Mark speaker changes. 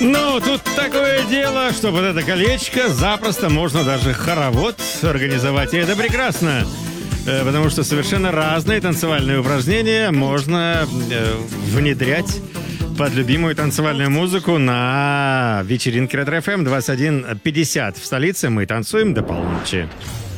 Speaker 1: Ну, тут такое дело, что вот это колечко запросто можно даже хоровод организовать. И это прекрасно, потому что совершенно разные танцевальные упражнения можно внедрять под любимую танцевальную музыку на вечеринке Ретро ФМ 21:50 в столице. Мы танцуем до полуночи.